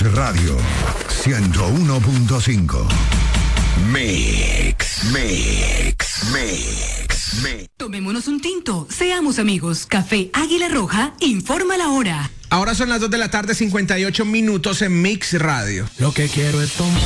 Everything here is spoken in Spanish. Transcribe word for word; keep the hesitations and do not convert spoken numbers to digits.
Radio ciento uno punto cinco. Mix, mix, mix, mix. Tomémonos un tinto, seamos amigos. Café Águila Roja informa la hora. Ahora son las dos de la tarde, cincuenta y ocho minutos en Mix Radio. Lo que quiero es tomar.